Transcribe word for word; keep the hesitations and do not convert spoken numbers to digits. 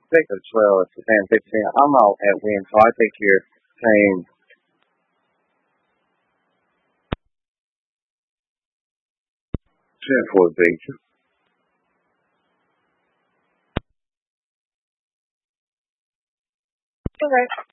six as well. It's the same fifteen. I'm out at win, so I think you're saying ten for big. Okay.